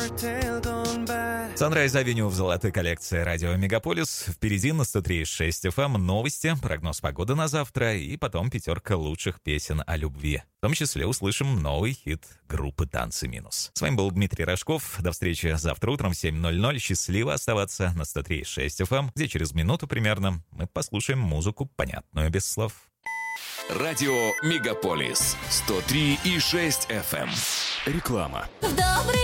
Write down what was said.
Sunrise Avenue в золотой коллекции радио Мегаполис. Впереди на 103.6 FM новости, прогноз погоды на завтра и потом 5 лучших песен о любви. В том числе услышим новый хит группы «Танцы минус». С вами был Дмитрий Рожков. До встречи завтра утром в 7:00. Счастливо оставаться на 103.6 FM, где через минуту примерно мы послушаем музыку, понятную без слов. Радио Мегаполис 103,6 FM. Реклама.